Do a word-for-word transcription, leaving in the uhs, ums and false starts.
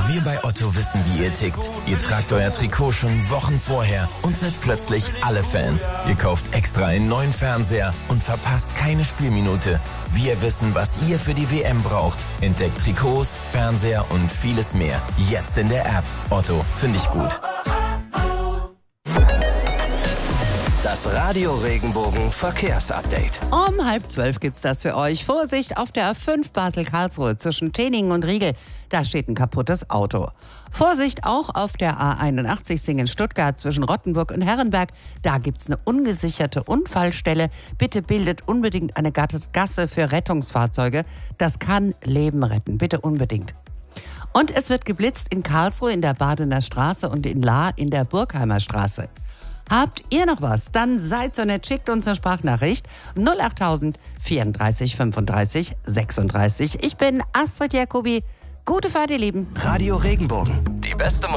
Wir bei Otto wissen, wie ihr tickt. Ihr tragt euer Trikot schon Wochen vorher und seid plötzlich alle Fans. Ihr kauft extra einen neuen Fernseher und verpasst keine Spielminute. Wir wissen, was ihr für die W M braucht. Entdeckt Trikots, Fernseher und vieles mehr. Jetzt in der App. Otto, finde ich gut. Das Radio Regenbogen Verkehrsupdate. Um halb zwölf gibt's das für euch. Vorsicht auf der A fünf Basel-Karlsruhe zwischen Teningen und Riegel. Da steht ein kaputtes Auto. Vorsicht auch auf der A einundachtzig Singen-Stuttgart zwischen Rottenburg und Herrenberg. Da gibt's eine ungesicherte Unfallstelle. Bitte bildet unbedingt eine Gasse für Rettungsfahrzeuge. Das kann Leben retten. Bitte unbedingt. Und es wird geblitzt in Karlsruhe in der Badener Straße und in Lahr in der Burgheimer Straße. Habt ihr noch was? Dann seid so nett, schickt uns eine Sprachnachricht null acht tausend vierunddreißig fünfunddreißig sechsunddreißig. Ich bin Astrid Jacobi. Gute Fahrt, ihr Lieben. Radio Regenbogen. Die beste Musik.